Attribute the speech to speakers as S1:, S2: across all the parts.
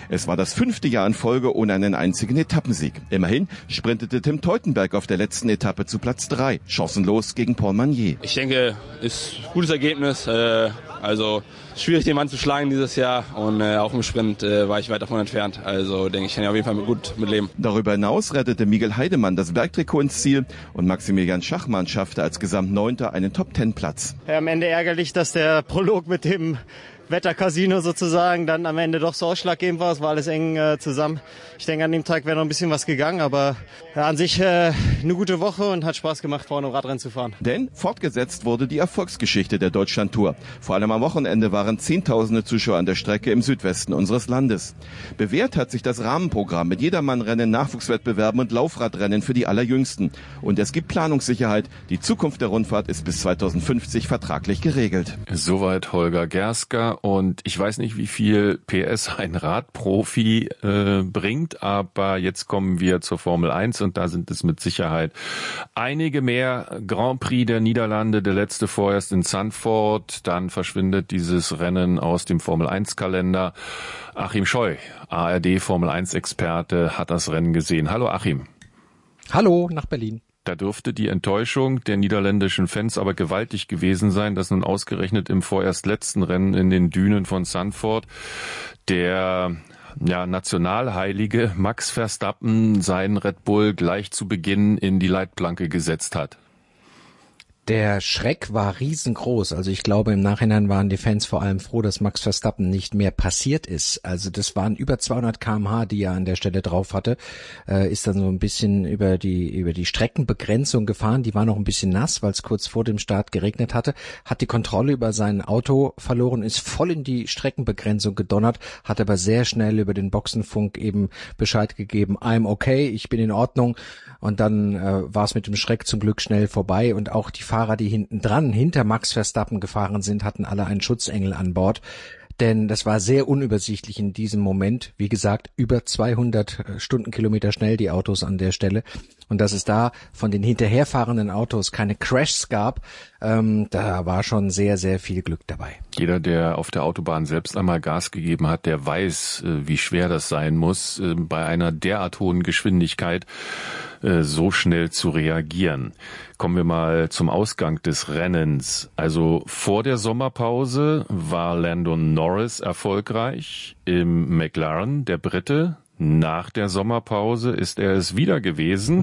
S1: Es war das 5. Jahr in Folge ohne einen einzigen Etappensieg. Immerhin sprintete Tim Teutenberg auf der letzten Etappe zu Platz 3, chancenlos gegen Paul Magnier.
S2: Ich denke, ist ein gutes Ergebnis. Also schwierig, den Mann zu schlagen dieses Jahr. Und auch im Sprint war ich weit davon entfernt. Also denke ich, kann ja auf jeden Fall gut mitleben.
S1: Darüber hinaus rettete Miguel Heidemann das Bergtrikot ins Ziel und Maximilian Schachmann schaffte als Gesamtneunter einen Top-10-Platz.
S3: Ja, am Ende ärgerlich, dass der Prolog mit dem Wettercasino sozusagen dann am Ende doch so ausschlaggebend war. Es war alles eng zusammen. Ich denke, an dem Tag wäre noch ein bisschen was gegangen, aber an sich eine gute Woche und hat Spaß gemacht, vorne im Radrennen zu fahren.
S1: Denn fortgesetzt wurde die Erfolgsgeschichte der Deutschlandtour. Vor allem am Wochenende waren Zehntausende Zuschauer an der Strecke im Südwesten unseres Landes. Bewährt hat sich das Rahmenprogramm mit Jedermannrennen, Nachwuchswettbewerben und Laufradrennen für die Allerjüngsten. Und es gibt Planungssicherheit. Die Zukunft der Rundfahrt ist bis 2050 vertraglich geregelt.
S4: Soweit Holger Gersker. Und ich weiß nicht, wie viel PS ein Radprofi bringt, aber jetzt kommen wir zur Formel 1 und da sind es mit Sicherheit einige mehr. Grand Prix der Niederlande, der letzte vorerst in Zandvoort, dann verschwindet dieses Rennen aus dem Formel 1 Kalender. Achim Scheu, ARD Formel 1 Experte, hat das Rennen gesehen. Hallo Achim.
S5: Hallo nach Berlin.
S4: Da dürfte die Enttäuschung der niederländischen Fans aber gewaltig gewesen sein, dass nun ausgerechnet im vorerst letzten Rennen in den Dünen von Zandvoort der Nationalheilige Max Verstappen seinen Red Bull gleich zu Beginn in die Leitplanke gesetzt hat.
S5: Der Schreck war riesengroß. Also ich glaube, im Nachhinein waren die Fans vor allem froh, dass Max Verstappen nicht mehr passiert ist. Also das waren über 200 km/h, die er an der Stelle drauf hatte. Ist dann so ein bisschen über die Streckenbegrenzung gefahren. Die war noch ein bisschen nass, weil es kurz vor dem Start geregnet hatte. Hat die Kontrolle über sein Auto verloren, ist voll in die Streckenbegrenzung gedonnert, hat aber sehr schnell über den Boxenfunk eben Bescheid gegeben, I'm okay, ich bin in Ordnung. Und dann war es mit dem Schreck zum Glück schnell vorbei und auch die Fahrer, die hinter Max Verstappen gefahren sind, hatten alle einen Schutzengel an Bord. Denn das war sehr unübersichtlich in diesem Moment. Wie gesagt, über 200 Stundenkilometer schnell die Autos an der Stelle. Und dass es da von den hinterherfahrenden Autos keine Crashs gab, da war schon sehr, sehr viel Glück dabei.
S4: Jeder, der auf der Autobahn selbst einmal Gas gegeben hat, der weiß, wie schwer das sein muss, bei einer derart hohen Geschwindigkeit so schnell zu reagieren. Kommen wir mal zum Ausgang des Rennens. Also vor der Sommerpause war Lando Norris erfolgreich im McLaren, der Brite. Nach der Sommerpause ist er es wieder gewesen.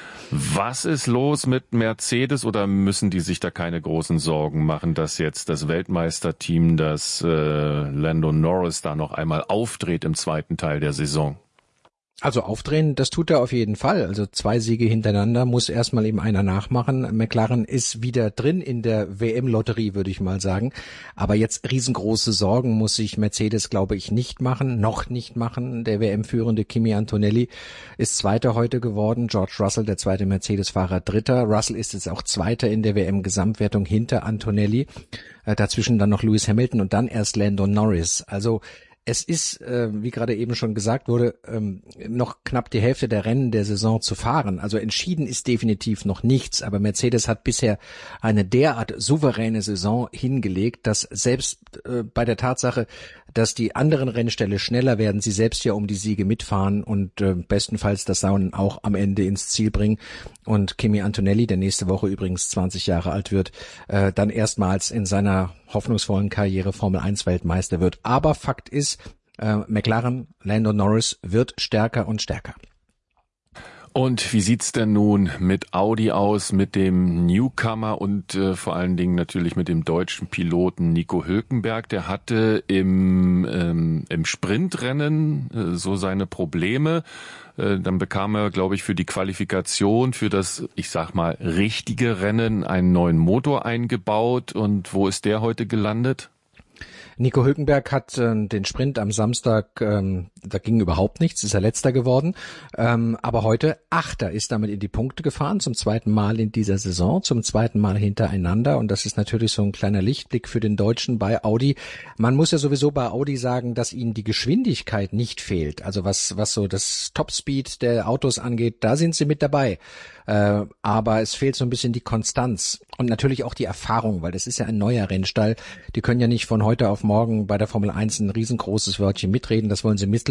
S4: Was ist los mit Mercedes oder müssen die sich da keine großen Sorgen machen, dass jetzt das Weltmeisterteam, das Lando Norris da noch einmal aufdreht im zweiten Teil der Saison?
S5: Also aufdrehen, das tut er auf jeden Fall. Also 2 Siege hintereinander muss erstmal eben einer nachmachen. McLaren ist wieder drin in der WM-Lotterie, würde ich mal sagen. Aber jetzt riesengroße Sorgen muss sich Mercedes, glaube ich, noch nicht machen. Der WM-führende Kimi Antonelli ist Zweiter heute geworden. George Russell, der zweite Mercedes-Fahrer, Dritter. Russell ist jetzt auch Zweiter in der WM-Gesamtwertung hinter Antonelli. Dazwischen dann noch Lewis Hamilton und dann erst Lando Norris. Also es ist, wie gerade eben schon gesagt wurde, noch knapp die Hälfte der Rennen der Saison zu fahren. Also entschieden ist definitiv noch nichts. Aber Mercedes hat bisher eine derart souveräne Saison hingelegt, dass selbst bei der Tatsache, dass die anderen Rennställe schneller werden, sie selbst ja um die Siege mitfahren und bestenfalls das dann auch am Ende ins Ziel bringen. Und Kimi Antonelli, der nächste Woche übrigens 20 Jahre alt wird, dann erstmals in seiner hoffnungsvollen Karriere Formel 1 Weltmeister wird. Aber Fakt ist, McLaren, Lando Norris wird stärker und stärker.
S4: Und wie sieht's denn nun mit Audi aus, mit dem Newcomer und vor allen Dingen natürlich mit dem deutschen Piloten Nico Hülkenberg? Der hatte im Sprintrennen so seine Probleme. Dann bekam er, glaube ich, für die Qualifikation, für das, ich sag mal, richtige Rennen einen neuen Motor eingebaut. Und wo ist der heute gelandet?
S5: Nico Hülkenberg hat den Sprint am Samstag, da ging überhaupt nichts, ist er Letzter geworden, aber heute Achter, ist damit in die Punkte gefahren, zum zweiten Mal in dieser Saison, zum zweiten Mal hintereinander, und das ist natürlich so ein kleiner Lichtblick für den Deutschen bei Audi. Man muss ja sowieso bei Audi sagen, dass ihnen die Geschwindigkeit nicht fehlt, also was so das Topspeed der Autos angeht, da sind sie mit dabei. Aber es fehlt so ein bisschen die Konstanz und natürlich auch die Erfahrung, weil das ist ja ein neuer Rennstall. Die können ja nicht von heute auf morgen bei der Formel 1 ein riesengroßes Wörtchen mitreden, das wollen sie